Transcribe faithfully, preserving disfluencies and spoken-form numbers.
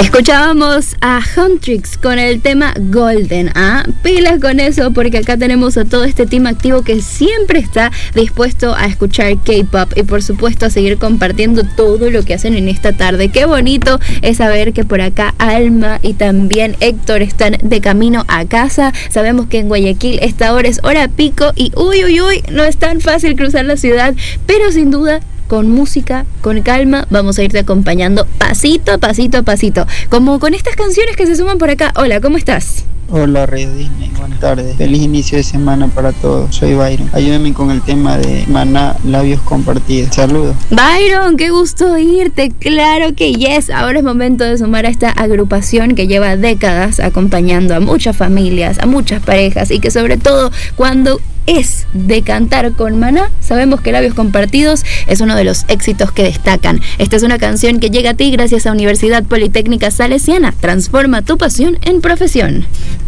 Escuchábamos a Huntrix con el tema Golden. ¿Ah? Pilas con eso, porque acá tenemos a todo este team activo que siempre está dispuesto a escuchar K-pop y por supuesto a seguir compartiendo todo lo que hacen en esta tarde. Qué bonito es saber que por acá Alma y también Héctor están de camino a casa. Sabemos que en Guayaquil esta hora es hora pico y uy, uy, uy, no es tan fácil cruzar la ciudad, pero sin duda con música, con calma, vamos a irte acompañando pasito a pasito a pasito, como con estas canciones que se suman por acá. Hola, ¿cómo estás? Hola, Rey Disney, buenas tardes. Feliz inicio de semana para todos. Soy Byron. Ayúdame con el tema de Maná, Labios Compartidos. Saludos. Byron, qué gusto oírte. Claro que yes. Ahora es momento de sumar a esta agrupación que lleva décadas acompañando a muchas familias, a muchas parejas y que sobre todo cuando es de cantar con Maná, sabemos que Labios Compartidos es uno de los éxitos que destacan. Esta es una canción que llega a ti gracias a Universidad Politécnica Salesiana. Transforma tu pasión en profesión.